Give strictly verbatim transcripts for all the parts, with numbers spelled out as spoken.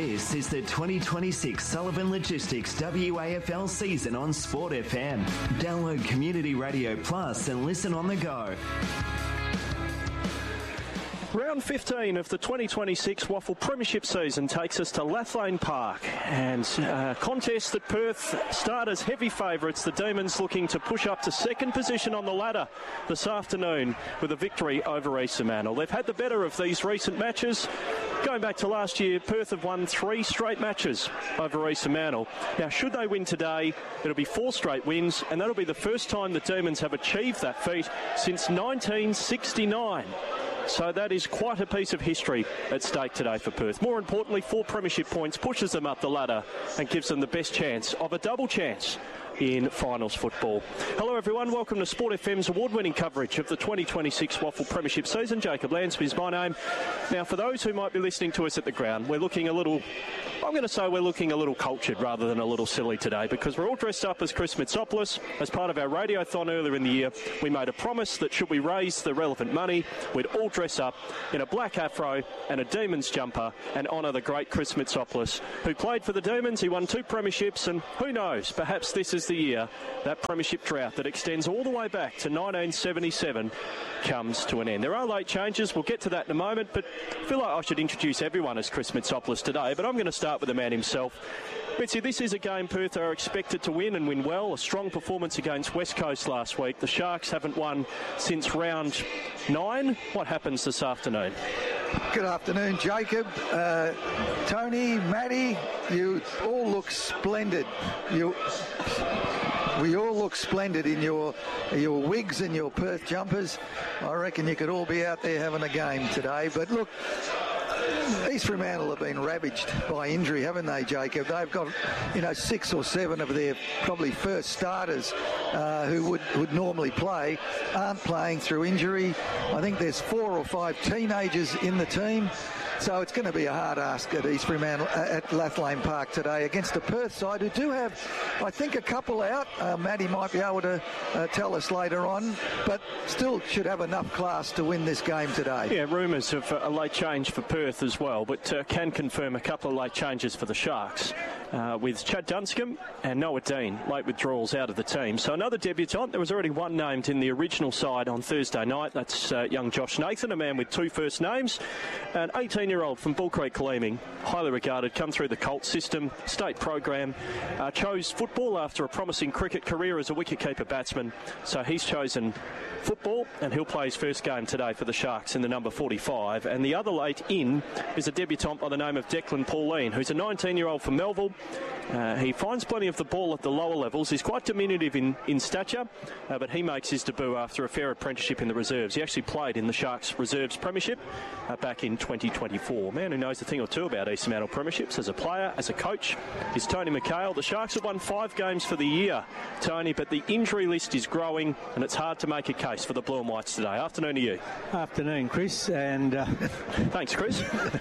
This is the twenty twenty-six Sullivan Logistics W A F L season on Sport F M. Download Community Radio Plus and listen on the go. Round fifteen of the twenty twenty-six Waffle Premiership season takes us to Lathlane Park, and a contest that Perth start as heavy favourites. The Demons looking to push up to second position on the ladder this afternoon with a victory over East Fremantle. They've had the better of these recent matches. Going back to last year, Perth have won three straight matches over East Fremantle. Now, should they win today, it'll be four straight wins, and that'll be the first time the Demons have achieved that feat since nineteen sixty-nine. So that is quite a piece of history at stake today for Perth. More importantly, four premiership points pushes them up the ladder and gives them the best chance of a double chance in finals football. Hello everyone, welcome to Sport F M's award-winning coverage of the twenty twenty-six Waffle Premiership season. Jacob Lansby is my name. Now, for those who might be listening to us at the ground, we're looking a little, I'm going to say we're looking a little cultured rather than a little silly today, because we're all dressed up as Chris Mitsopoulos. As part of our radiothon earlier in the year, we made a promise that should we raise the relevant money, we'd all dress up in a black afro and a Demons jumper and honour the great Chris Mitsopoulos, who played for the Demons. He won two premierships, and who knows, perhaps this is the year that premiership drought that extends all the way back to nineteen seventy-seven comes to an end. There are late changes, we'll get to that in a moment, but I feel like I should introduce everyone as Chris Mitsopoulos today, but I'm going to start with the man himself. Mitzi, this is a game Perth are expected to win and win well. A strong performance against West Coast last week. The Sharks haven't won since round nine. What happens this afternoon? Good afternoon, Jacob. Uh, Tony, Matty, you all look splendid. You... We all look splendid in your your wigs and your Perth jumpers. I reckon you could all be out there having a game today. But look, East Fremantle have been ravaged by injury, haven't they, Jacob? They've got, you know, six or seven of their probably first starters uh, who would, would normally play aren't playing through injury. I think there's four or five teenagers in the team. So it's going to be a hard ask at East Fremantle, uh, at Lathlane Park today against the Perth side, who do have, I think, a couple out. Uh, Matty might be able to uh, tell us later on, but still should have enough class to win this game today. Yeah, rumours of a late change for Perth as well, but uh, can confirm a couple of late changes for the Sharks, uh, with Chad Dunscombe and Noah Dean late withdrawals out of the team. So another debutant. There was already one named in the original side on Thursday night. That's uh, young Josh Nathan, a man with two first names, an eighteen-year-old from Bull Creek Leeming, highly regarded, come through the Colt system, state program, uh, chose football after a promising cricket career as a wicketkeeper batsman. So he's chosen football, and he'll play his first game today for the Sharks in the number forty-five. And the other late in is a debutant by the name of Declan Pauline, who's a nineteen-year-old from Melville. Uh, he finds plenty of the ball at the lower levels. He's quite diminutive in, in stature, uh, but he makes his debut after a fair apprenticeship in the reserves. He actually played in the Sharks Reserves Premiership uh, back in twenty twenty-four. Man who knows a thing or two about East Fremantle Premierships as a player, as a coach, is Tony McHale. The Sharks have won five games for the year, Tony, but the injury list is growing, and it's hard to make a case for the Blue and Whites today. Afternoon to you. Afternoon, Chris, and uh, thanks, Chris.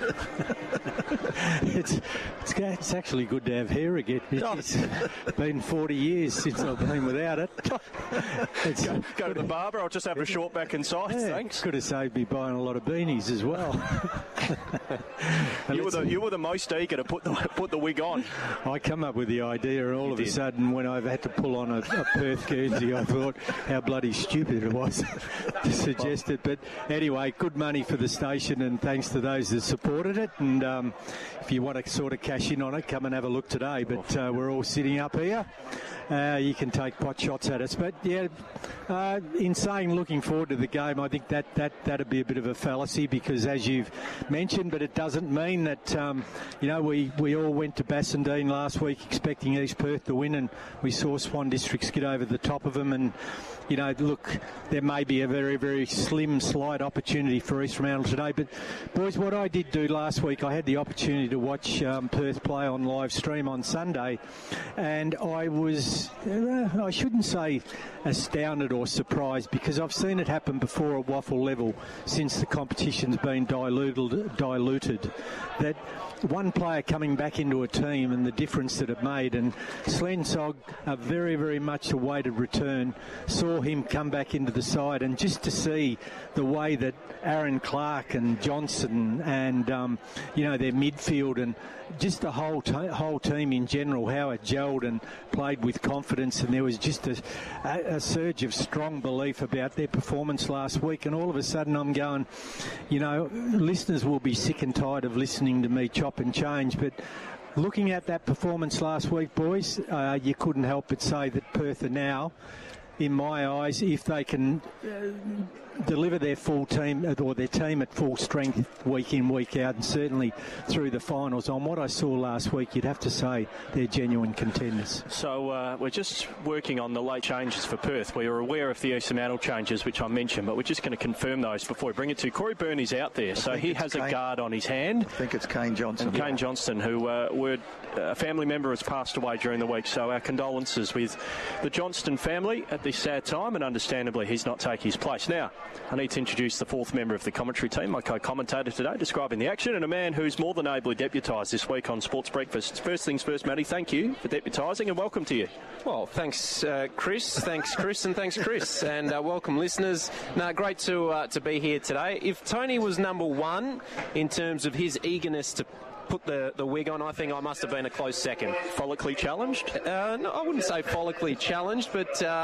it's, it's it's actually good to have hair again. It's been forty years since I've been without it. It's, go, go to the barber. I'll just have a short back and sides. Yeah, thanks. Could have saved me buying a lot of beanies as well. you were the you were the most eager to put the put the wig on. I come up with the idea, and all you of did. a sudden, when I've had to pull on a, a Perth Guernsey, I thought how bloody stupid it was to suggest it. But anyway, good money for the station, and thanks to those that supported it. And um, if you want to sort of cash in on it, come and have a look today. But uh, we're all sitting up here. Uh, you can take pot shots at us. But, yeah, uh, in saying looking forward to the game, I think that, that, that'd be a bit of a fallacy because, as you've mentioned, but it doesn't mean that, um, you know, we, we all went to Bassendean last week expecting East Perth to win, and we saw Swan Districts get over the top of them. And, you know, look, there may be a very, very slim, slight opportunity for East Fremantle today. But, boys, what I did do last week, I had the opportunity to watch um, Perth play on live stream on Sunday, and I was, uh, I shouldn't say astounded or surprised, because I've seen it happen before at waffle level since the competition's been diluted, diluted diluted. That one player coming back into a team and the difference that it made, and Slensog, a very, very much awaited return, saw him come back into the side, and just to see the way that Aaron Clark and Johnson and, um, you know, their midfield and just the whole t- whole team in general, how it gelled and played with confidence, and there was just a, a, a surge of strong belief about their performance last week, and all of a sudden I'm going, you know, listeners will be sick and tired of listening to me chop and change, but looking at that performance last week, boys, uh, you couldn't help but say that Perth are now, in my eyes, if they can uh, deliver their full team or their team at full strength week in, week out, and certainly through the finals, on what I saw last week, you'd have to say they're genuine contenders. So uh, we're just working on the late changes for Perth. We are aware of the Eastern Mantle changes, which I mentioned, but we're just going to confirm those before we bring it to Corey Burney's out there. I so he has Kane. a guard on his hand. I think it's Kane Johnson. And yeah. Kane Johnston, who uh, were a family member, has passed away during the week. So our condolences with the Johnston family at this sad time, and understandably he's not taking his place. Now, I need to introduce the fourth member of the commentary team, my co-commentator today, describing the action, and a man who's more than ably deputised this week on Sports Breakfast. First things first, Matty, thank you for deputising, and welcome to you. Well, thanks, uh, Chris. Thanks, Chris, and thanks, Chris. And uh, welcome, listeners. No, great to uh, to be here today. If Tony was number one in terms of his eagerness to put the, the wig on, I think I must have been a close second. Follically challenged? Uh, no, I wouldn't say follically challenged, but... Uh,